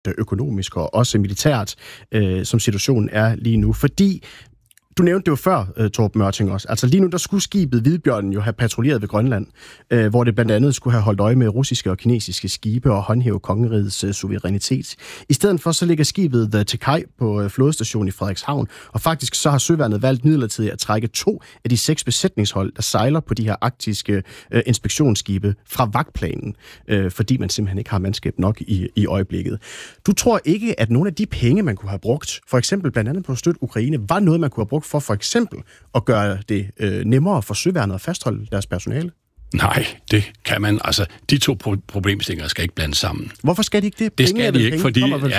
økonomisk og også militært, som situationen er lige nu. Fordi du nævnte det jo før, Torben Mørting også. Altså lige nu, der skulle skibet Hvidbjørnen jo have patruljeret ved Grønland, hvor det blandt andet skulle have holdt øje med russiske og kinesiske skibe og håndhæve kongerigets suverænitet. I stedet for så ligger skibet til kaj på flådestationen i Frederikshavn, og faktisk så har Søværnet valgt midlertidigt at trække 2 af de 6 besætningshold, der sejler på de her arktiske inspektionsskibe fra vagtplanen, fordi man simpelthen ikke har mandskab nok i øjeblikket. Du tror ikke, at nogle af de penge, man kunne have brugt, for eksempel blandt andet på at støtte Ukraine, var noget, man kunne have brugt for eksempel at gøre det nemmere for Søværnet at fastholde deres personale? Nej, det kan man. Altså, de to problemstillinger skal ikke blandes sammen. Hvorfor skal de ikke det? Det skal de ikke, fordi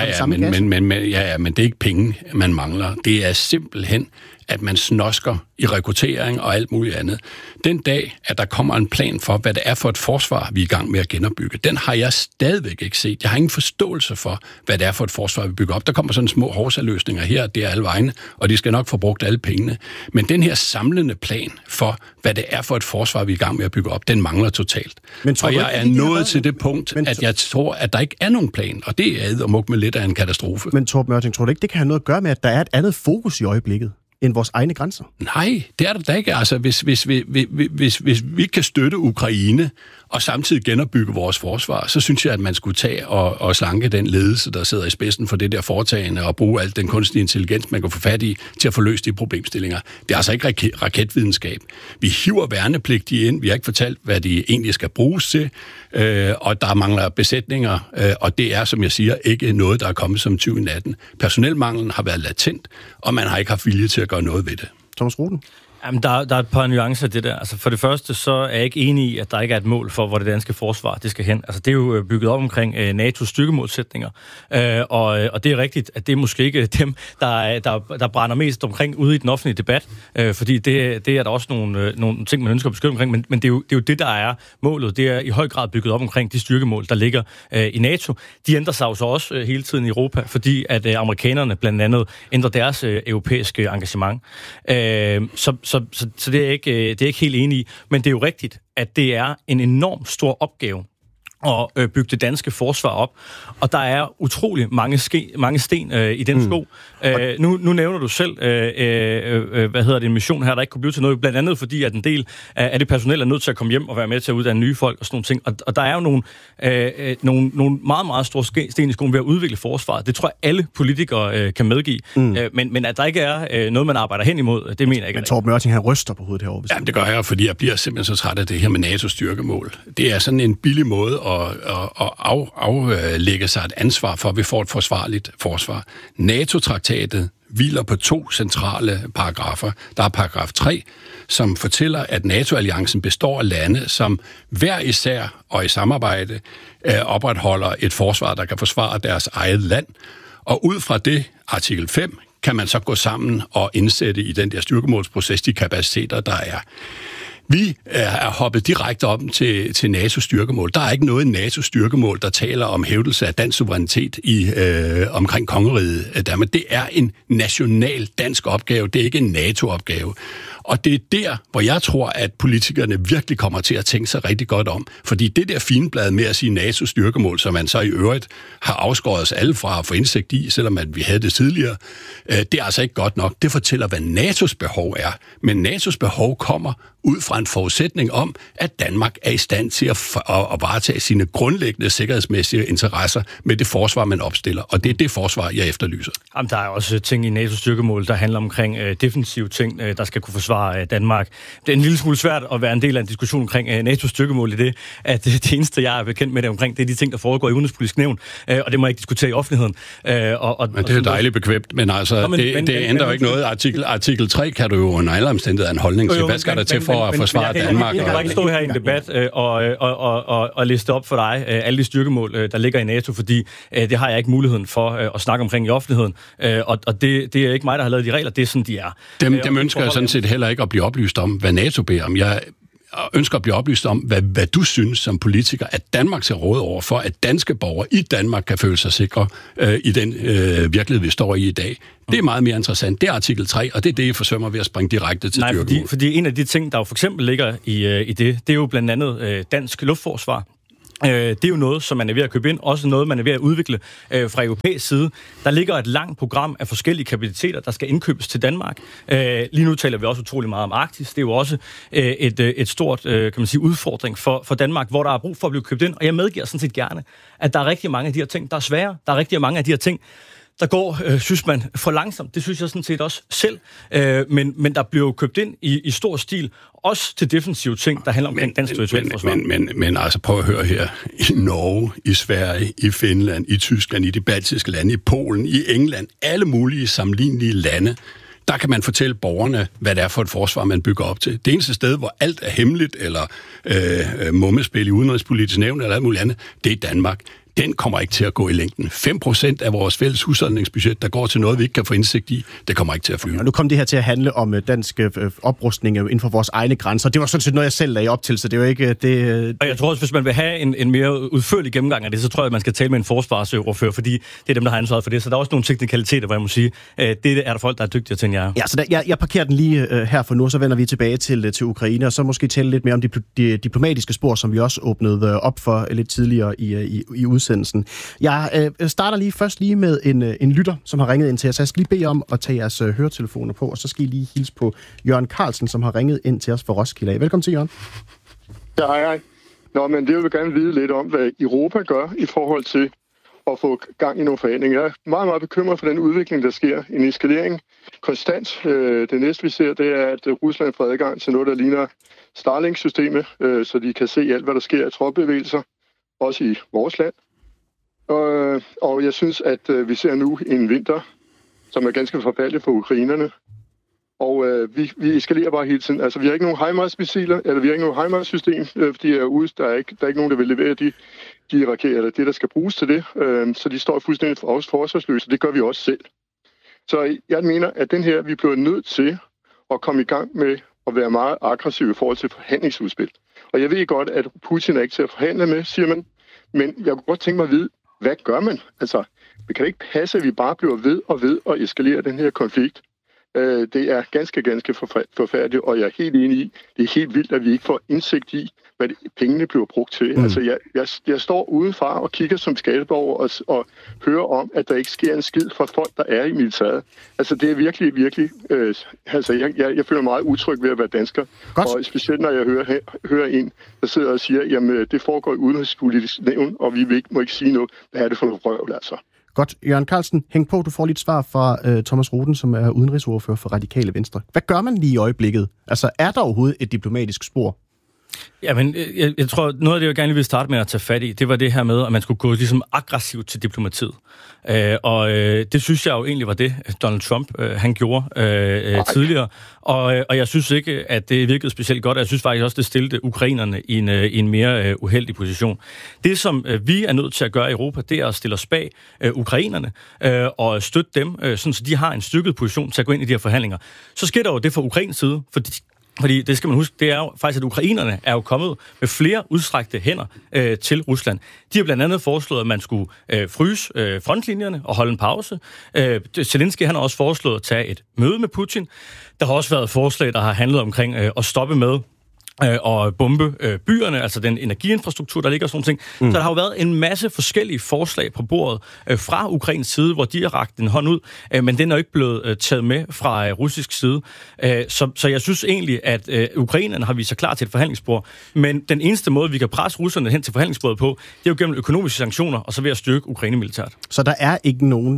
men det er ikke penge, man mangler. Det er simpelthen, at man snosker i rekruttering og alt muligt andet. Den dag, at der kommer en plan for, hvad det er for et forsvar, vi er i gang med at genopbygge, den har jeg stadigvæk ikke set. Jeg har ingen forståelse for, hvad det er for et forsvar, vi bygger op. Der kommer sådan små hovsaløsninger her, det er alle vegne, og de skal nok få brugt alle pengene. Men den her samlende plan for, hvad det er for et forsvar, vi er i gang med at bygge op, den mangler totalt. Og jeg er nået til det punkt, at jeg tror, at der ikke er nogen plan, og det er eddermuk med lidt af en katastrofe. Men Torben Mørting, tror du ikke, det kan have noget at gøre med, at der er et andet fokus i øjeblikket end vores egne grænser? Nej, det er der da ikke. Altså, hvis vi kan støtte Ukraine og samtidig genopbygge vores forsvar, så synes jeg, at man skulle tage og slanke den ledelse, der sidder i spidsen for det der foretagende, og bruge al den kunstige intelligens, man kan få fat i, til at få løst de problemstillinger. Det er altså ikke raketvidenskab. Vi hiver værnepligtige ind, vi har ikke fortalt, hvad de egentlig skal bruges til, og der mangler besætninger, og det er, som jeg siger, ikke noget, der er kommet som 2018. Personelmanglen har været latent, og man har ikke haft vilje til at gøre noget ved det. Thomas Ruden? Jamen, der er et par nuancer det der. Altså, for det første, så er jeg ikke enig i, at der ikke er et mål for, hvor det danske forsvar det skal hen. Altså, det er jo bygget op omkring NATO's styrkemålsætninger. Og det er rigtigt, at det er måske ikke dem, der brænder mest omkring ude i den offentlige debat. Fordi det er der også nogle ting, man ønsker at beskytte omkring. Men det er jo det, der er målet. Det er i høj grad bygget op omkring de styrkemål, der ligger i NATO. De ændrer sig jo så også hele tiden i Europa, fordi at amerikanerne blandt andet ændrer deres europæiske engagement. Så det er ikke helt enig i. Men det er jo rigtigt, at det er en enormt stor opgave at bygge det danske forsvar op. Og der er utrolig mange sten i den sko. Nu nævner du selv, en mission her, der ikke kunne blive til noget, blandt andet fordi, at en del af det personel er nødt til at komme hjem og være med til at uddanne nye folk og sådan nogle ting. Og der er jo nogle meget, meget store sten i skoen ved at udvikle forsvaret. Det tror jeg, alle politikere kan medgive. Men at der ikke er noget, man arbejder hen imod, det mener jeg ikke. Men Torben Mørting, han ryster på hovedet herovre. Jamen, det gør jeg, fordi jeg bliver simpelthen så træt af det her med NATO-styrkemål. Det er sådan en billig måde at aflægge sig et ansvar for, at vi får et forsvarligt forsvar. NATO-traktatet hviler på 2 centrale paragrafer. Der er paragraf 3, som fortæller, at NATO-alliancen består af lande, som hver især og i samarbejde opretholder et forsvar, der kan forsvare deres eget land. Og ud fra det, artikel 5, kan man så gå sammen og indsætte i den der styrkemålsproces de kapaciteter, der er. Vi er hoppet direkte op til NATO-styrkemål. Der er ikke noget NATO-styrkemål, der taler om hævdelse af dansk suverænitet omkring kongeriget. Men det er en national dansk opgave, det er ikke en NATO-opgave. Og det er der, hvor jeg tror, at politikerne virkelig kommer til at tænke sig rigtig godt om. Fordi det der fineblad med at sige NATO-styrkemål, som man så i øvrigt har afskåret os alle fra at få indsigt i, selvom at vi havde det tidligere, det er altså ikke godt nok. Det fortæller, hvad NATO's behov er. Men NATO's behov kommer ud fra en forudsætning om, at Danmark er i stand til at varetage sine grundlæggende sikkerhedsmæssige interesser med det forsvar, man opstiller. Og det er det forsvar, jeg efterlyser. Jamen, der er også ting i NATO's styrkemål, der handler omkring defensive ting, der skal kunne forsvare Danmark. Det er en lille smule svært at være en del af en diskussion omkring NATO's styrkemål i det, at det eneste, jeg er bekendt med det omkring, det er de ting, der foregår i udenrigspolitisk nævn, og det må jeg ikke diskutere i offentligheden. Men det er dejligt bekvemt, men altså, det ændrer jo ikke noget. Artikel 3 kan du jo under alle omstændigheder en holdning til. Hvad skal der til for at forsvare Danmark? Jeg kan ikke stå her i en debat og liste op for dig alle de styrkemål, der ligger i NATO, fordi det har jeg ikke muligheden for at snakke omkring i offentligheden. Og det er ikke mig, der har lavet de regler, det er sådan, de er. Dem ønsker jeg sådan set heller ikke at blive oplyst om, hvad NATO beder om. Jeg ønsker at blive oplyst om, hvad du synes som politiker, at Danmark skal råde over for, at danske borgere i Danmark kan føle sig sikre i den virkelighed, vi står i dag. Det er meget mere interessant. Det er artikel 3, og det er det, jeg forsømmer ved at springe direkte til styrkemål. Nej, fordi en af de ting, der jo for eksempel ligger i det er jo blandt andet dansk luftforsvar. Det er jo noget, som man er ved at købe ind, også noget, man er ved at udvikle fra europæisk side. Der ligger et langt program af forskellige kapaciteter, der skal indkøbes til Danmark. Lige nu taler vi også utrolig meget om Arktis. Det er jo også et stort kan man sige, udfordring for Danmark, hvor der er brug for at blive købt ind. Og jeg medgiver sådan set gerne, at der er rigtig mange af de her ting, der er svære. Der er rigtig mange af de her ting, der går, synes man, for langsomt. Det synes jeg sådan set også selv. Men der bliver jo købt ind i stor stil, også til defensive ting, der handler om dansk territorialforsvar. Men altså prøv at høre her. I Norge, i Sverige, i Finland, i Tyskland, i de baltiske lande, i Polen, i England, alle mulige sammenlignelige lande, der kan man fortælle borgerne, hvad det er for et forsvar, man bygger op til. Det eneste sted, hvor alt er hemmeligt, eller mummespil i udenrigspolitisk nævn, eller alt muligt andet, det er Danmark. Den kommer ikke til at gå i længden. 5% af vores fælles husholdningsbudget, der går til noget, vi ikke kan få indsigt i, det kommer ikke til at flyve. Og nu kom det her til at handle om dansk oprustning inden for vores egne grænser. Det var sådan set noget, jeg selv lagde op til, så det var ikke det. Og jeg tror også, hvis man vil have en mere udførlig gennemgang af det, så tror jeg, at man skal tale med en forsvarsordfører, fordi det er dem, der har ansvaret for det. Så der er også nogle teknikaliteter, hvor jeg må sige, det er der folk, der er dygtige til, jer. Ja, så jeg parkerer den lige her for nu, så vender vi tilbage til Ukraine, og så måske tale lidt mere om de diplomatiske spor, som vi også åbnede op for lidt tidligere i udsendelsen. Jeg starter først lige med en lytter, som har ringet ind til os. Jeg skal lige bede om at tage jeres høretelefoner på, og så skal I lige hilse på Jørgen Carlsen, som har ringet ind til os fra Roskilde. Velkommen til, Jørgen. Ja, hej. Nå, men det vil jeg gerne vide lidt om, hvad Europa gør i forhold til at få gang i nogle forhandlinger. Jeg er meget, meget bekymret for den udvikling, der sker. En eskalering konstant. Det næste, vi ser, det er, at Rusland får adgang til noget, der ligner Starlink-systemet, så de kan se alt, hvad der sker af tropbevægelser, også i vores land. Og jeg synes, at vi ser nu en vinter, som er ganske forfærdelig for ukrainerne. Og vi eskalerer bare hele tiden. Altså, vi har ikke nogen HIMARS-missiler, eller vi har ikke nogen HIMARS-system, fordi der er ikke nogen, der vil levere de raketter, eller det, der skal bruges til det. Så de står fuldstændig forsvarsløse, det gør vi også selv. Så jeg mener, at vi bliver nødt til at komme i gang med at være meget aggressiv i forhold til forhandlingsudspil. Og jeg ved godt, at Putin er ikke til at forhandle med, siger man. Men jeg kunne godt tænke mig at vide, hvad gør man? Altså, det kan ikke passe, at vi bare bliver ved og eskalere den her konflikt. Det er ganske forfærdeligt, og jeg er helt enig i, det er helt vildt, at vi ikke får indsigt i, hvad pengene bliver brugt til. Altså, jeg står udenfor og kigger som skatteborger og hører om, at der ikke sker en skid for folk, der er i militæret. Altså, det er virkelig... jeg føler mig meget utryg ved at være dansker. Godt. Og specielt, når jeg hører en, der sidder og siger, jamen, det foregår i udenrigspolitisk nævn, og vi må ikke sige noget. Hvad er det for noget røvl, altså? Godt. Jørgen Carlsen, hæng på, du får lidt svar fra Thomas Roden, som er udenrigsordfører for Radikale Venstre. Hvad gør man lige i øjeblikket? Altså, er der overhovedet et diplomatisk spor? Jamen, jeg tror, noget af det, jeg gerne vil starte med at tage fat i, det var det her med, at man skulle gå ligesom aggressivt til diplomatiet. Og det synes jeg jo egentlig var det, Donald Trump han gjorde tidligere. Og jeg synes ikke, at det virkede specielt godt. Jeg synes faktisk også, det stillede ukrainerne i en mere uheldig position. Det, som vi er nødt til at gøre i Europa, det er at stille os bag ukrainerne og støtte dem, sådan så de har en styrket position til at gå ind i de her forhandlinger. Så sker der jo det fra Ukraines side, fordi det skal man huske, det er jo faktisk, at ukrainerne er jo kommet med flere udstrakte hænder til Rusland. De har blandt andet foreslået, at man skulle fryse frontlinjerne og holde en pause. Zelensky han har også foreslået at tage et møde med Putin. Der har også været forslag, der har handlet omkring at stoppe med og bombe byerne, altså den energiinfrastruktur, der ligger og sådan ting. Så der har jo været en masse forskellige forslag på bordet fra Ukrains side, hvor de har rakt en hånd ud, men den er jo ikke blevet taget med fra russisk side. Så jeg synes egentlig, at ukrainerne har vist sig klar til et forhandlingsbord, men den eneste måde, vi kan presse russerne hen til forhandlingsbordet på, det er jo gennem økonomiske sanktioner, og så ved at styrke Ukraine militært. Så der er ikke nogen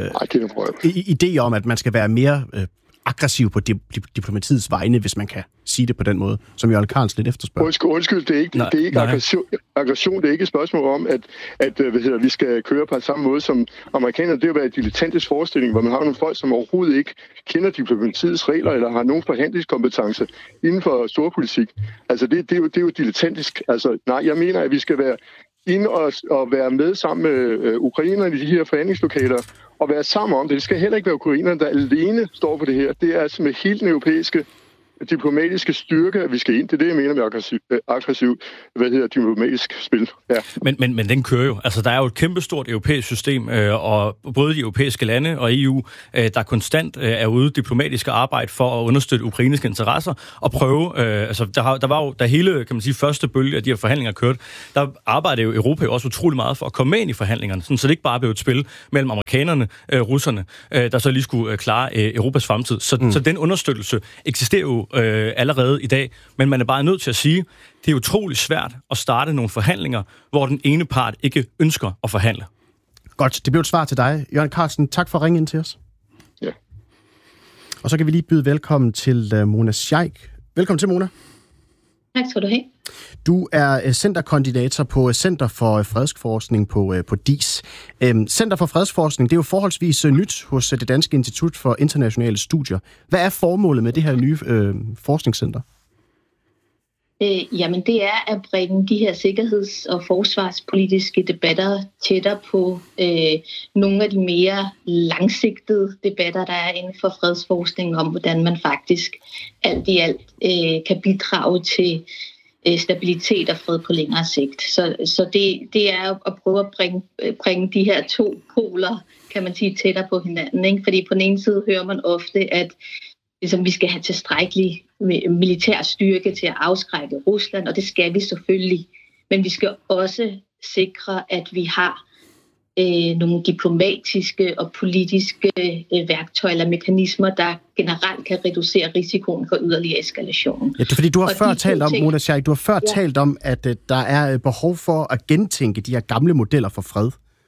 idé om, at man skal være mere aggressiv på diplomatiets vegne, hvis man kan sige det på den måde, som Jørgen Carlsen lidt efterspørger. Undskyld, det er ikke aggression. Det er ikke et spørgsmål om, at vi skal køre på samme måde som amerikanerne. Det er jo været en dilettantisk forestilling, hvor man har nogle folk, som overhovedet ikke kender diplomatiets regler, eller har nogen forhandlingskompetence inden for storpolitik. Altså, det er jo dilettantisk. Altså, nej, jeg mener, at vi skal være ind og være med sammen med ukrainerne i de her forhandlingslokaler, og være sammen om det. Det skal heller ikke være ukrainerne, der alene står for det her. Det er altså med hele den europæiske diplomatiske styrke, at vi skal ind. Det er det, jeg mener med aggressiv diplomatisk spil. Ja. Men den kører jo. Altså, der er jo et kæmpestort europæisk system, og både de europæiske lande og EU, der konstant er ude diplomatisk arbejde for at understøtte ukrainske interesser og prøve. Der var jo, da hele, kan man sige, første bølge af de her forhandlinger kørte, der arbejdede jo Europa også utrolig meget for at komme med ind i forhandlingerne, sådan, så det ikke bare blev et spil mellem amerikanerne, russerne, der så lige skulle klare Europas fremtid. Så den understøttelse eksisterer jo allerede i dag, men man er bare nødt til at sige, det er utrolig svært at starte nogle forhandlinger, hvor den ene part ikke ønsker at forhandle. Godt, det blev et svar til dig. Jørgen Carlsen, tak for at ringe ind til os. Ja. Og så kan vi lige byde velkommen til Mona Sheikh. Velkommen til, Mona. Tak skal du have. Du er centerkoordinator på Center for Fredsforskning på DIS. Center for Fredsforskning, det er jo forholdsvis nyt hos det Danske Institut for Internationale Studier. Hvad er formålet med det her nye forskningscenter? Jamen det er at bringe de her sikkerheds- og forsvarspolitiske debatter tættere på nogle af de mere langsigtede debatter, der er inden for fredsforskning om, hvordan man faktisk alt i alt kan bidrage til stabilitet og fred på længere sigt. Så det er at prøve at bringe de her to poler, kan man sige, tættere på hinanden. Ikke? Fordi på den ene side hører man ofte, at ligesom, vi skal have tilstrækkelig militær styrke til at afskrække Rusland, og det skal vi selvfølgelig. Men vi skal også sikre, at vi har nogle diplomatiske og politiske værktøjer eller mekanismer, der generelt kan reducere risikoen for yderligere eskalation. Ja, det er fordi, du har før talt om, Mona Sheikh, talt om, at der er behov for at gentænke de her gamle modeller for fred.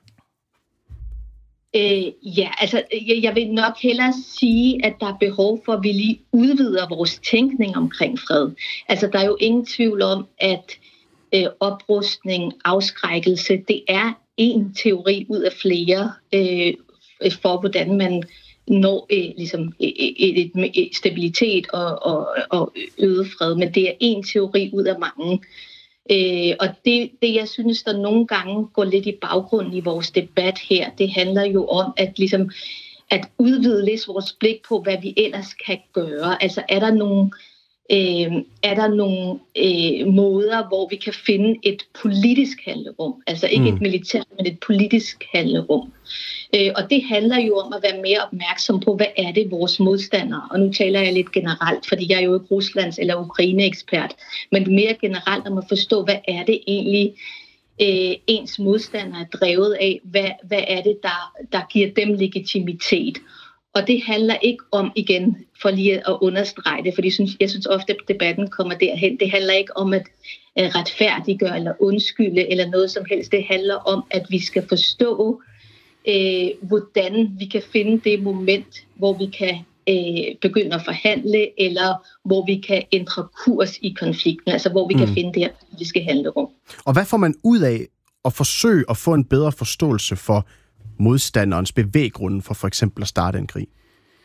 Jeg vil nok hellere sige, at der er behov for, at vi lige udvider vores tænkning omkring fred. Altså, der er jo ingen tvivl om, at oprustning, afskrækkelse, det er en teori ud af flere for, hvordan man når et stabilitet og øget fred. Men det er en teori ud af mange. Og det, jeg synes, der nogle gange går lidt i baggrunden i vores debat her, det handler jo om at udvide lidt vores blik på, hvad vi ellers kan gøre. Altså er der nogle måder, hvor vi kan finde et politisk handlerum, altså ikke et militært, men et politisk handlerum. Og det handler jo om at være mere opmærksom på, hvad er det vores modstandere, og nu taler jeg lidt generelt, fordi jeg er jo ikke Ruslands eller Ukraine-ekspert, men mere generelt om at forstå, hvad er det egentlig ens modstandere er drevet af, hvad er det, der giver dem legitimitet. Og det handler ikke om, igen, for lige at understrege det, fordi jeg synes ofte, at debatten kommer derhen. Det handler ikke om at retfærdiggøre eller undskylde eller noget som helst. Det handler om, at vi skal forstå, hvordan vi kan finde det moment, hvor vi kan begynde at forhandle, eller hvor vi kan ændre kurs i konflikten, altså hvor vi kan finde det her politiske handlerum. Og hvad får man ud af at forsøge at få en bedre forståelse for modstanderens bevæggrunde for eksempel at starte en krig?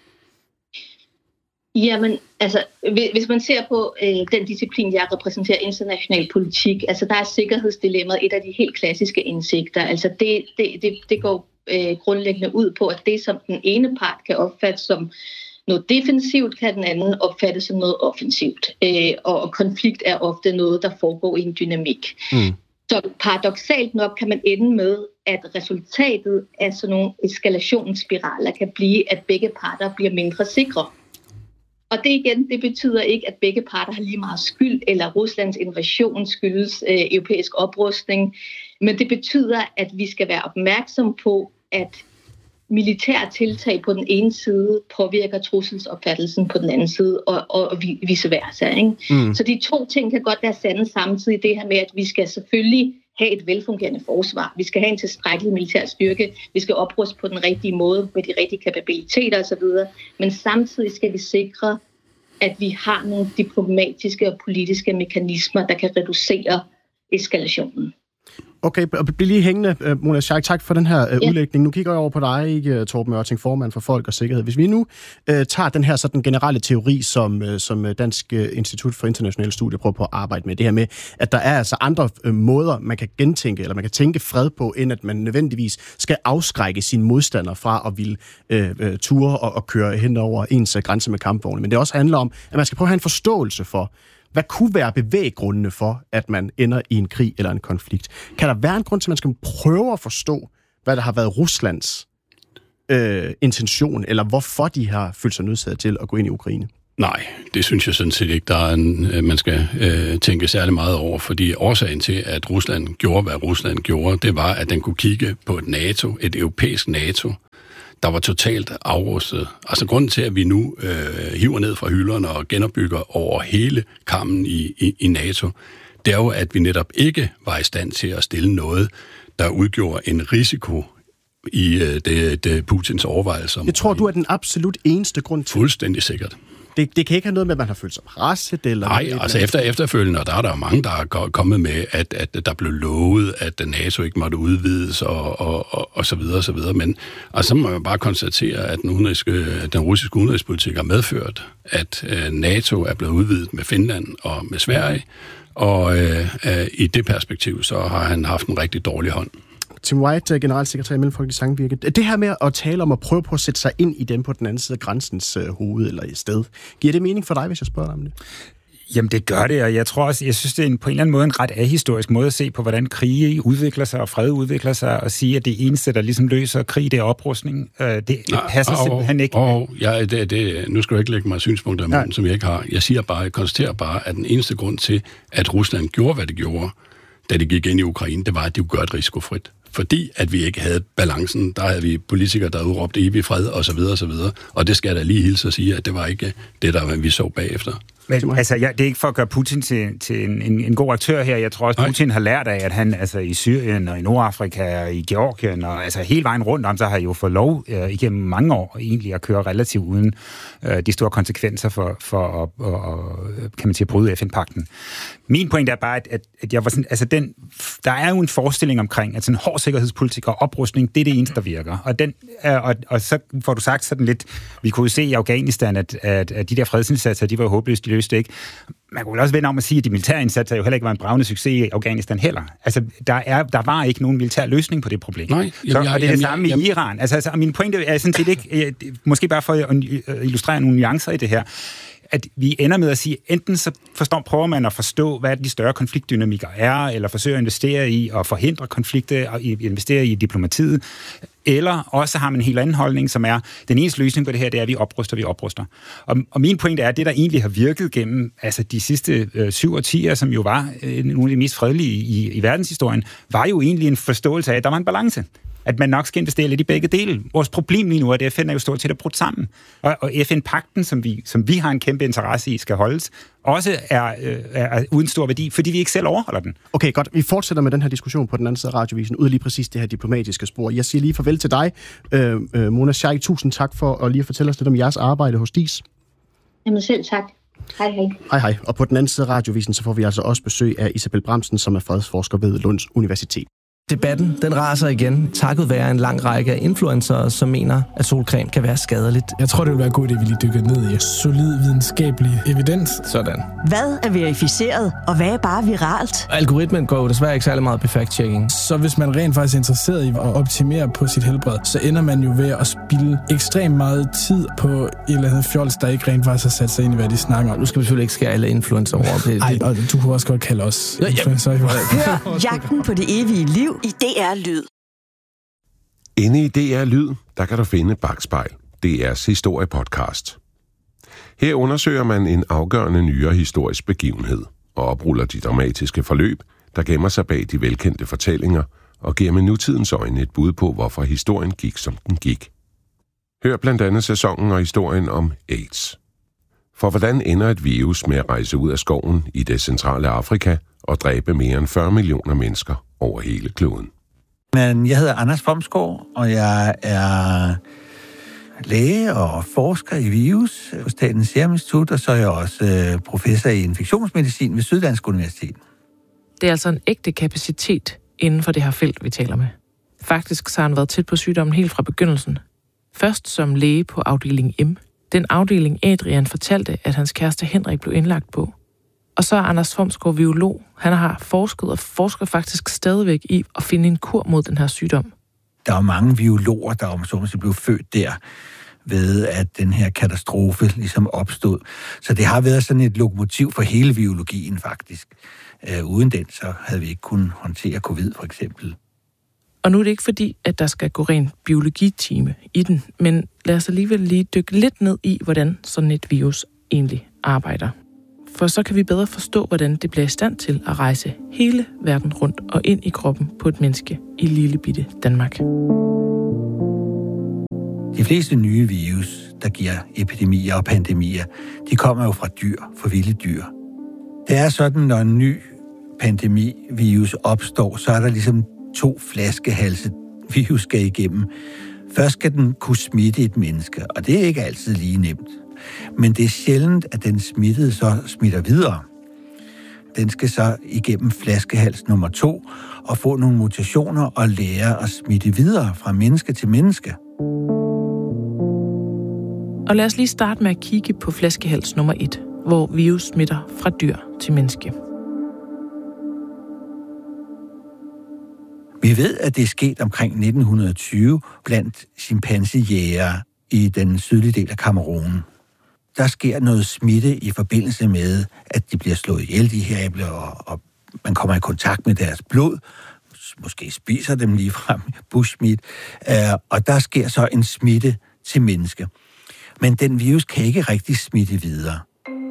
Jamen, altså, hvis man ser på den disciplin, jeg repræsenterer, international politik, altså der er sikkerhedsdilemmaet et af de helt klassiske indsigter. Altså det går grundlæggende ud på, at det, som den ene part kan opfatte som noget defensivt, kan den anden opfatte som noget offensivt. Og konflikt er ofte noget, der foregår i en dynamik. Så paradoksalt nok kan man ende med, at resultatet af sådan nogle eskalationsspiraler kan blive, at begge parter bliver mindre sikre. Og det betyder ikke, at begge parter har lige meget skyld, eller Ruslands invasion skyldes europæisk oprustning. Men det betyder, at vi skal være opmærksom på, at militære tiltag på den ene side påvirker trusselsopfattelsen på den anden side, og vice versa. Ikke? Så de to ting kan godt være sande samtidig. Det her med, at vi skal selvfølgelig have et velfungerende forsvar. Vi skal have en tilstrækkelig militær styrke. Vi skal opruste på den rigtige måde med de rigtige kapabiliteter osv. Men samtidig skal vi sikre, at vi har nogle diplomatiske og politiske mekanismer, der kan reducere eskalationen. Okay, og bliv lige hængende, Mona Sheikh. Tak for den her udlægning. Nu kigger jeg over på dig, ikke, Torben Ørting, formand for Folk og Sikkerhed. Hvis vi nu tager den her sådan generelle teori, som Dansk Institut for Internationale Studier prøver på at arbejde med, det her med, at der er altså andre måder, man kan gentænke, eller man kan tænke fred på, end at man nødvendigvis skal afskrække sine modstandere fra at ville ture og køre hen over ens grænse med kampvogne. Men det også handler om, at man skal prøve at have en forståelse for, hvad kunne være bevæggrundene for, at man ender i en krig eller en konflikt? Kan der være en grund til, at man skal prøve at forstå, hvad der har været Ruslands intention, eller hvorfor de har følt sig nødsaget til at gå ind i Ukraine? Nej, det synes jeg sådan set ikke, der er man skal tænke særlig meget over, fordi årsagen til, at Rusland gjorde, hvad Rusland gjorde, det var, at den kunne kigge på et europæisk NATO, der var totalt afrustet. Altså grunden til, at vi nu hiver ned fra hylderne og genopbygger over hele kammen i NATO, det er jo, at vi netop ikke var i stand til at stille noget, der udgjorde en risiko i det Putins overvejelser. Jeg tror, du er den absolut eneste grund til. Fuldstændig sikkert. Det kan ikke have noget med, at man har følt sig presset? Eller nej, altså efterfølgende, og der er der jo mange, der er kommet med, at der blev lovet, at NATO ikke måtte udvides, og så videre, og så videre. Men altså, så må man bare konstatere, at den russiske udenrigspolitik har medført, at NATO er blevet udvidet med Finland og med Sverige, og i det perspektiv, så har han haft en rigtig dårlig hånd. Tim White, generalsekretær i Mellemfolkeligt Samvirke. Det her med at tale om at prøve på at sætte sig ind i dem på den anden side af grænsens hoved eller i sted. Giver det mening for dig, hvis jeg spørger dig om det? Jamen, det gør det, og jeg synes, det er på en eller anden måde en ret ahistorisk måde at se på, hvordan krige udvikler sig og fred udvikler sig, og sige, at det eneste, der ligesom løser krig, det er oprustning. Det passer simpelthen ikke. Nu skal du ikke lægge mig synspunkter i munden, som jeg ikke har. Jeg konstaterer bare, at den eneste grund til, at Rusland gjorde, hvad det gjorde, da det gik ind i Ukraine, det var, at de kunne gøre det risikofrit. Fordi at vi ikke havde balancen, der havde vi politikere, der udråbte evig fred, og så videre, og så videre. Og det skal jeg da lige hilse at sige, at det var ikke det, der vi så bagefter. Men, altså, det er ikke for at gøre Putin til en god aktør her. Jeg tror også, Putin har lært af, at han altså i Syrien og i Nordafrika og i Georgien og altså hele vejen rundt om, så har jo fået lov igennem mange år egentlig at køre relativt uden de store konsekvenser for at kan man sige, bryde FN-pakten. Min point er bare, at jeg var sådan, altså der er jo en forestilling omkring, at sådan hård sikkerhedspolitik og oprustning, det er det eneste, der virker. Og så får du sagt sådan lidt, vi kunne jo se i Afghanistan, at de der fredsindsatser, de var jo håbløst, de løste ikke. Man kunne også vende om at sige, at de militære indsatser jo heller ikke var en bragende succes i Afghanistan heller. Altså, der var ikke nogen militær løsning på det problem. Nej, og det er det samme i Iran. Altså, min pointe er sådan set ikke, måske bare for at illustrere nogle nuancer i det her, at vi ender med at sige, enten så prøver man at forstå, hvad de større konfliktdynamikker er, eller forsøger at investere i at forhindre konflikter, og investere i diplomatiet, eller også har man en helt anden holdning, som er, den eneste løsning på det her, det er, at vi opruster. Og min pointe er, at det, der egentlig har virket gennem altså de sidste 7 årtier, som jo var nogle af de mest fredelige i verdenshistorien, var jo egentlig en forståelse af, at der var en balance. At man nok skal investere lidt i begge dele. Vores problem lige nu er, at FN er jo stort set brudt sammen. Og FN-pakten, som vi har en kæmpe interesse i, skal holdes, også er uden stor værdi, fordi vi ikke selv overholder den. Okay, godt. Vi fortsætter med den her diskussion på den anden side af radiovisen, ud af lige præcis det her diplomatiske spor. Jeg siger lige farvel til dig, Mona Sheikh. Tusind tak for at lige fortælle os lidt om jeres arbejde hos DIS. Jamen selv tak. Hej, hej. Hej, hej. Og på den anden side af radiovisen, så får vi altså også besøg af Isabel Bramsen, som er fredsforsker ved Lunds Universitet. Debatten, den raser igen, takket være en lang række af influencere, som mener, at solcreme kan være skadeligt. Jeg tror, det vil være godt, at vi lige dykker ned i solid videnskabelig evidens. Sådan. Hvad er verificeret, og hvad er bare viralt? Algoritmen går desværre ikke særlig meget på fact-checking. Så hvis man rent faktisk er interesseret i at optimere på sit helbred, så ender man jo ved at spilde ekstremt meget tid på et eller andet fjols, der ikke rent faktisk har sat sig ind i, hvad de snakker om. Nu skal vi selvfølgelig ikke skære alle influencer over. Nej, og du kunne også godt kalde os influencer. Hør Jagten på det evige liv i DR Lyd. Inde i DR Lyd, der kan du finde Bakspejl, DR's historiepodcast. Her undersøger man en afgørende nyere historisk begivenhed og opruller de dramatiske forløb, der gemmer sig bag de velkendte fortællinger og giver med nutidens øjne et bud på, hvorfor historien gik, som den gik. Hør blandt andet sæsonen og historien om AIDS. For hvordan ender et virus med at rejse ud af skoven i det centrale Afrika og dræbe mere end 40 millioner mennesker over hele kloden? Men jeg hedder Anders Fomsgaard, og jeg er læge og forsker i virus på Statens Serum Institut, og så er jeg også professor i infektionsmedicin ved Syddansk Universitet. Det er altså en ægte kapacitet, inden for det her felt, vi taler med. Faktisk så har han været tæt på sygdommen helt fra begyndelsen. Først som læge på afdeling M. Den afdeling Adrian fortalte, at hans kæreste Henrik blev indlagt på. Og så er Anders Fomsgaard biolog. Han har forsket og forsker faktisk stadigvæk i at finde en kur mod den her sygdom. Der er mange biologer, der blev født der, ved at den her katastrofe ligesom opstod. Så det har været sådan et lokomotiv for hele biologien faktisk. Uden den, så havde vi ikke kunnet håndtere covid for eksempel. Og nu er det ikke fordi, at der skal gå ren biologitime i den, men lad os alligevel lige dykke lidt ned i, hvordan sådan et virus egentlig arbejder. For så kan vi bedre forstå, hvordan det bliver i stand til at rejse hele verden rundt og ind i kroppen på et menneske i lillebitte Danmark. De fleste nye virus, der giver epidemier og pandemier, de kommer jo fra dyr, fra vilde dyr. Det er sådan, når en ny pandemivirus opstår, så er der ligesom 2 flaskehalse, virus skal igennem. Først skal den kunne smitte et menneske, og det er ikke altid lige nemt. Men det er sjældent, at den smittede så smitter videre. Den skal så igennem flaskehals nummer 2 og få nogle mutationer og lære at smitte videre fra menneske til menneske. Og lad os lige starte med at kigge på flaskehals nummer 1, hvor virus smitter fra dyr til menneske. Vi ved, at det er sket omkring 1920 blandt chimpansejægere i den sydlige del af Cameroun. Der sker noget smitte i forbindelse med, at de bliver slået ihjel, de her æbler, og man kommer i kontakt med deres blod. Måske spiser dem ligefrem bushmeat. Og der sker så en smitte til menneske. Men den virus kan ikke rigtig smitte videre.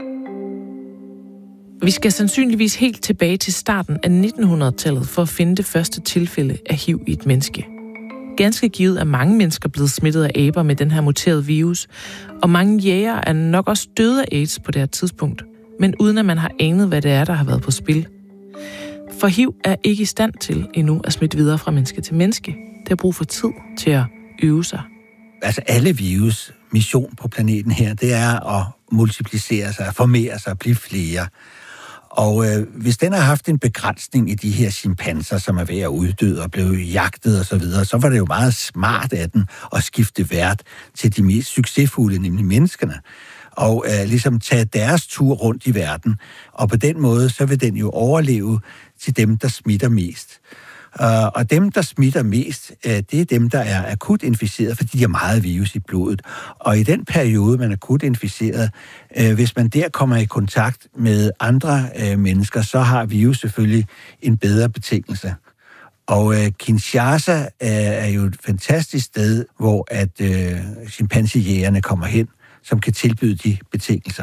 Vi skal sandsynligvis helt tilbage til starten af 1900-tallet for at finde det første tilfælde af HIV i et menneske. Ganske givet er mange mennesker blevet smittet af aber med den her muterede virus, og mange jægere er nok også døde af AIDS på det her tidspunkt, men uden at man har anet, hvad det er, der har været på spil. For HIV er ikke i stand til endnu at smitte videre fra menneske til menneske. Det har brug for tid til at øve sig. Altså alle virus' mission på planeten her, det er at multiplicere sig, formere sig, blive flere. Og hvis den har haft en begrænsning i de her chimpanser, som er ved at uddøde og blev jagtet og så videre, så var det jo meget smart af den at skifte vært til de mest succesfulde, nemlig menneskerne. Og ligesom tage deres tur rundt i verden. Og på den måde, så vil den jo overleve til dem, der smitter mest. Og dem, der smitter mest, det er dem, der er akut inficeret, fordi de har meget virus i blodet. Og i den periode, man er akut inficeret, hvis man der kommer i kontakt med andre mennesker, så har virus selvfølgelig en bedre betingelse. Og Kinshasa er jo et fantastisk sted, hvor at chimpansejægerne kommer hen, som kan tilbyde de betingelser.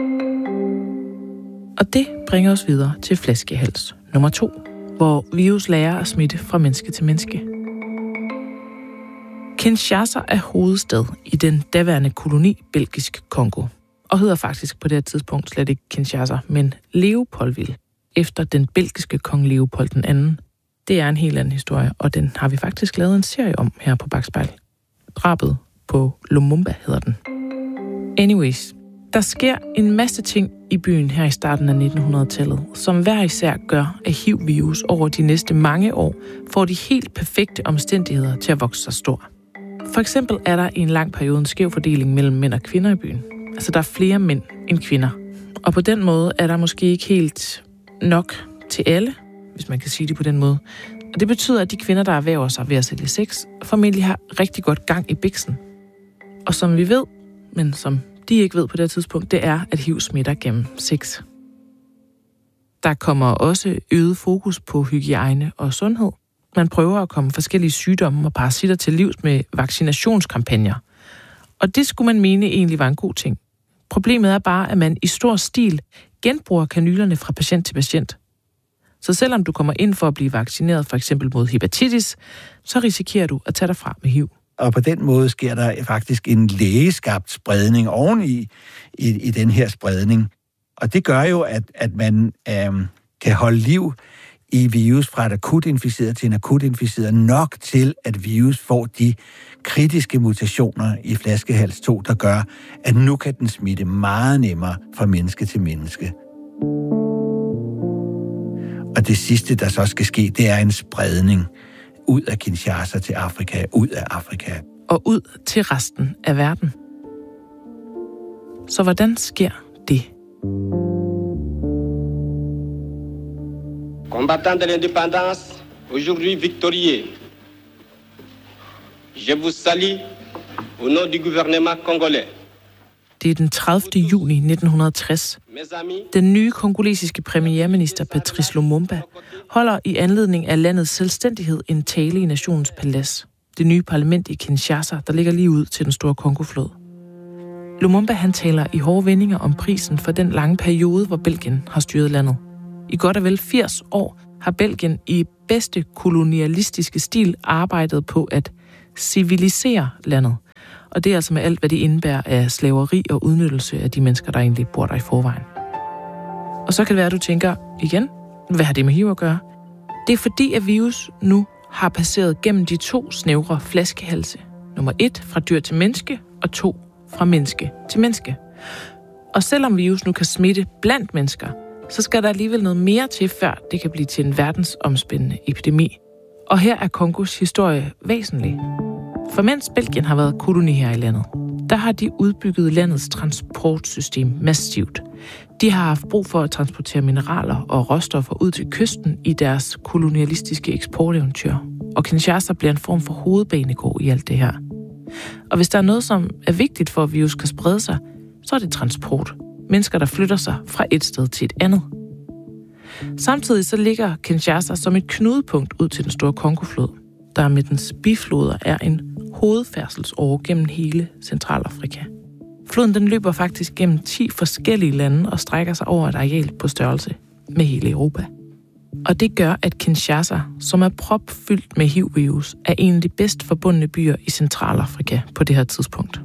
Og det bringer os videre til flaskehals nummer 2. Hvor virus lærer at smitte fra menneske til menneske. Kinshasa er hovedstad i den daværende koloni Belgisk Kongo, og hedder faktisk på det her tidspunkt slet ikke Kinshasa, men Leopoldville, efter den belgiske kong Leopold den anden. Det er en helt anden historie, og den har vi faktisk lavet en serie om her på Bakspejl. Drabet på Lumumba hedder den. Anyways, der sker en masse ting i byen her i starten af 1900-tallet, som hver især gør, at HIV-virus over de næste mange år får de helt perfekte omstændigheder til at vokse sig stor. For eksempel er der i en lang periode en skæv fordeling mellem mænd og kvinder i byen. Altså der er flere mænd end kvinder. Og på den måde er der måske ikke helt nok til alle, hvis man kan sige det på den måde. Og det betyder, at de kvinder, der erhverver sig ved at sælge sex, formentlig har rigtig godt gang i biksen. Og som vi ved, men som de ikke ved på det tidspunkt, det er, at HIV smitter gennem sex. Der kommer også øget fokus på hygiejne og sundhed. Man prøver at komme forskellige sygdomme og parasitter til livs med vaccinationskampagner. Og det skulle man mene egentlig var en god ting. Problemet er bare, at man i stor stil genbruger kanylerne fra patient til patient. Så selvom du kommer ind for at blive vaccineret for eksempel mod hepatitis, så risikerer du at tage dig fra med HIV. Og på den måde sker der faktisk en lægeskabt spredning oveni i den her spredning. Og det gør jo, at man kan holde liv i virus fra et akut inficeret til en akut inficeret nok til, at virus får de kritiske mutationer i flaskehals 2, der gør, at nu kan den smitte meget nemmere fra menneske til menneske. Og Og det sidste, der så skal ske, det er en spredning ud af Kinshasa til Afrika, ud af Afrika. Og ud til resten af verden. Så hvordan sker det? Combattant de l'indépendance, aujourd'hui victorieux. Je vous salue au nom du gouvernement congolais. Det er den 30. juni 1960. Den nye kongolesiske premierminister Patrice Lumumba holder i anledning af landets selvstændighed en tale i nationens palads. Det nye parlament i Kinshasa, der ligger lige ud til den store Kongoflod. Lumumba han taler i hårde vendinger om prisen for den lange periode, hvor Belgien har styret landet. I godt og vel 80 år har Belgien i bedste kolonialistiske stil arbejdet på at civilisere landet. Og det er altså med alt, hvad det indebærer af slaveri og udnyttelse af de mennesker, der egentlig bor der i forvejen. Og så kan det være, at du tænker, igen, hvad har det med HIV at gøre? Det er fordi, at virus nu har passeret gennem de 2 snævre flaskehalse. Nummer 1 fra dyr til menneske, og 2 fra menneske til menneske. Og selvom virus nu kan smitte blandt mennesker, så skal der alligevel noget mere til, før det kan blive til en verdensomspændende epidemi. Og her er Kongos historie væsentlig. For mens Belgien har været koloni her i landet, der har de udbygget landets transportsystem massivt. De har haft brug for at transportere mineraler og råstoffer ud til kysten i deres kolonialistiske eksporteventyr. Og Kinshasa bliver en form for hovedbanegård i alt det her. Og hvis der er noget, som er vigtigt for, at virus kan sprede sig, så er det transport. Mennesker, der flytter sig fra et sted til et andet. Samtidig så ligger Kinshasa som et knudepunkt ud til den store Kongoflod, der med dens bifloder er en hovedfærdselsåre gennem hele Centralafrika. Floden den løber faktisk gennem 10 forskellige lande og strækker sig over et areal på størrelse med hele Europa. Og det gør, at Kinshasa, som er propfyldt med HIV-virus, er en af de bedst forbundne byer i Centralafrika på det her tidspunkt.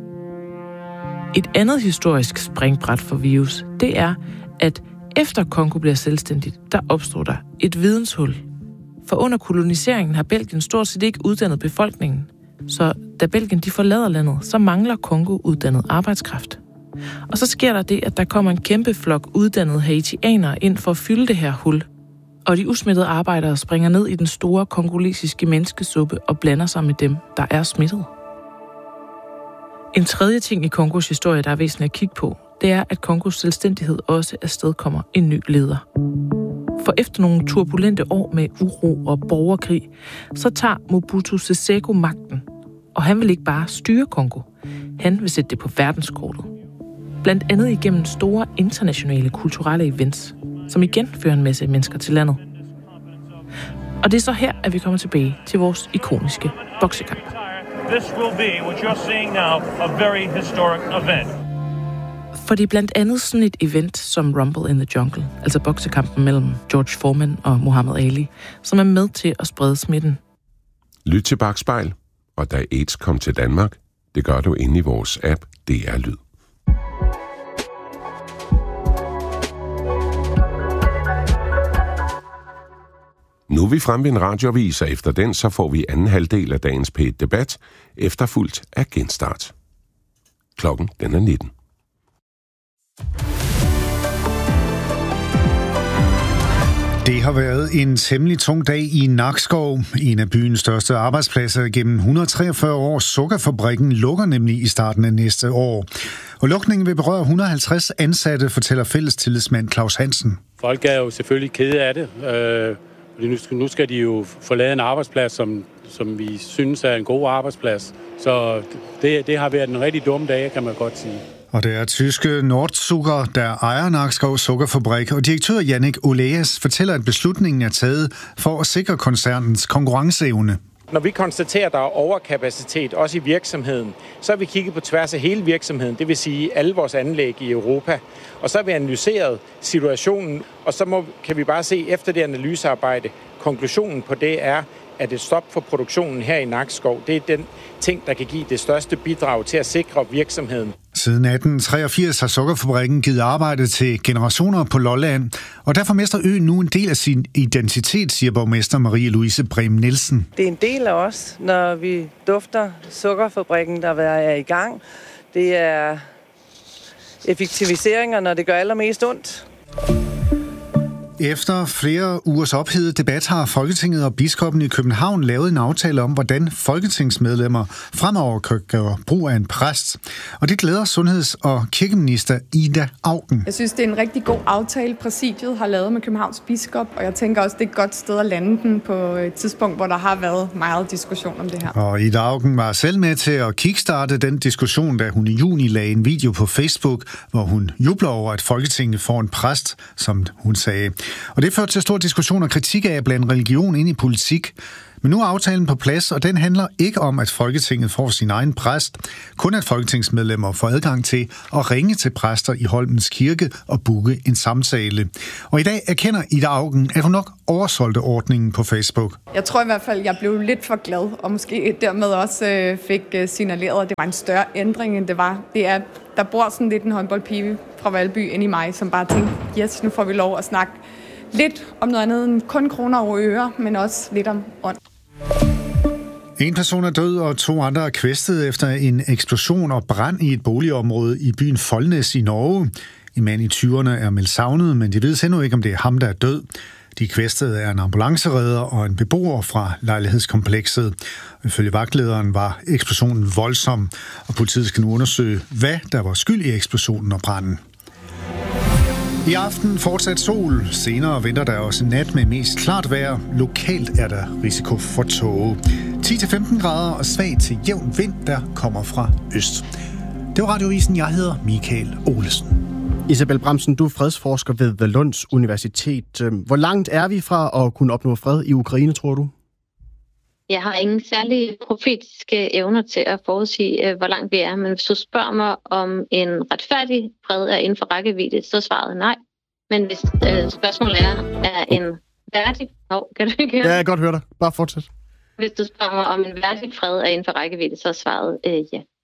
Et andet historisk springbræt for virus, det er, at efter Kongo bliver selvstændigt, der opstår der et videnshul. For under koloniseringen har Belgien stort set ikke uddannet befolkningen, så da Belgien de forlader landet, så mangler Kongo uddannet arbejdskraft. Og så sker der det, at der kommer en kæmpe flok uddannede haitianere ind for at fylde det her hul. Og de usmittede arbejdere springer ned i den store kongolesiske menneskesuppe og blander sig med dem, der er smittet. En tredje ting i Kongos historie, der er væsentligt at kigge på, det er, at Kongos selvstændighed også afstedkommer en ny leder. For efter nogle turbulente år med uro og borgerkrig, så tager Mobutu Sese Seko magten. Og han vil ikke bare styre Kongo. Han vil sætte det på verdenskortet. Blandt andet igennem store internationale kulturelle events, som igen fører en masse mennesker til landet. Og det er så her, at vi kommer tilbage til vores ikoniske boksekamp. This will be, what you're seeing now, a very historic event. For det er blandt andet sådan et event som Rumble in the Jungle, altså boksekampen mellem George Foreman og Muhammad Ali, som er med til at sprede smitten. Lyt til Bakspejl, og da AIDS kom til Danmark, det gør du inde i vores app DR Lyd. Nu er vi fremme ved en radioavis, og efter den så får vi anden halvdel af dagens P1-debat, efterfulgt af genstart. Klokken den er 19. Det har været en temmelig tung dag i Nakskov. En af byens største arbejdspladser gennem 143 år, Sukkerfabrikken, lukker nemlig i starten af næste år. Og lukningen vil berøre 150 ansatte, fortæller fællestillidsmand Claus Hansen. Folk er jo selvfølgelig kede af det. Nu skal de jo forlade en arbejdsplads, som vi synes er en god arbejdsplads. Så det har været en rigtig dum dag, kan man godt sige. Og det er tyske Nordzucker, der ejer Nakskov Sukkerfabrik, og direktør Jannik Oleas fortæller, at beslutningen er taget for at sikre koncernens konkurrenceevne. Når vi konstaterer, at der er overkapacitet, også i virksomheden, så har vi kigget på tværs af hele virksomheden, det vil sige alle vores anlæg i Europa. Og så har vi analyseret situationen, og så kan vi bare se efter det analysearbejde, konklusionen på det er, at et stop for produktionen her i Nakskov, det er den ting, der kan give det største bidrag til at sikre virksomheden. Siden 1883 har Sukkerfabrikken givet arbejde til generationer på Lolland, og derfor mister øen nu en del af sin identitet, siger borgmester Marie-Louise Brehm Nielsen. Det er en del af os, når vi dufter Sukkerfabrikken, der er i gang. Det er effektiviseringer, når det gør allermest ondt. Efter flere ugers ophedet debat har Folketinget og biskoppen i København lavet en aftale om, hvordan folketingsmedlemmer fremover kan gøre brug af en præst. Og det glæder sundheds- og kirkeminister Ida Auken. Jeg synes, det er en rigtig god aftale, præsidiet har lavet med Københavns biskop, og jeg tænker også, det er et godt sted at lande den på et tidspunkt, hvor der har været meget diskussion om det her. Og Ida Auken var selv med til at kickstarte den diskussion, da hun i juni lagde en video på Facebook, hvor hun jubler over, at Folketinget får en præst, som hun sagde. Og det førte til stor diskussion og kritik af at blande religion ind i politik. Men nu er aftalen på plads, og den handler ikke om, at Folketinget får sin egen præst. Kun at folketingsmedlemmer får adgang til at ringe til præster i Holmens Kirke og booke en samtale. Og i dag erkender Ida Auken, at hun nok oversolgte ordningen på Facebook. Jeg tror i hvert fald, jeg blev lidt for glad, og måske dermed også fik signaleret, at det var en større ændring, end det var. Der bor sådan lidt en håndboldpige fra Valby inde i mig, som bare tænkte, yes, nu får vi lov at snakke lidt om noget andet end kun kroner over øre, men også lidt om ånd. En person er død, og 2 andre er kvæstet efter en eksplosion og brand i et boligområde i byen Follnes i Norge. En mand i 20'erne er meldt savnet, men de ved endnu ikke, om det er ham, der er død. De kvæstede er en ambulanceredder og en beboer fra lejlighedskomplekset. Ifølge vagtlederen var eksplosionen voldsom, og politiet skal nu undersøge, hvad der var skyld i eksplosionen og branden. I aften fortsat sol. Senere venter der også nat med mest klart vejr. Lokalt er der risiko for tåge. 10-15 grader og svag til jævn vind, der kommer fra øst. Det var Radioavisen. Jeg hedder Michael Olesen. Isabel Bramsen, du er fredsforsker ved Lunds Universitet. Hvor langt er vi fra at kunne opnå fred i Ukraine, tror du? Jeg har ingen særlige profetiske evner til at forudsige, hvor langt vi er. Men hvis du spørger mig, om en retfærdig fred er inden for rækkevidde, så er svaret nej. Men hvis spørgsmålet er en værdig... kan du ikke høre? Ja, jeg kan godt høre dig. Bare fortsæt. Hvis du spørger mig, om en værdig fred er inden for rækkevidde, så er svaret ja.